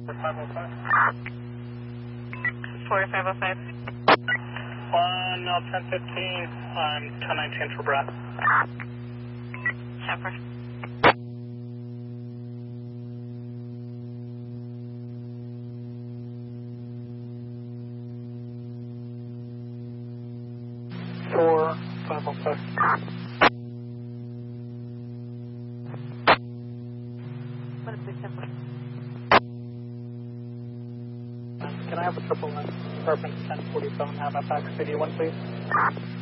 505. 4505. 1015. I'm 1019 for Brad. Chopper. Four 505. What is the Chopper? Can I have a triple line? Perfect 1047, have a fax CD1, please?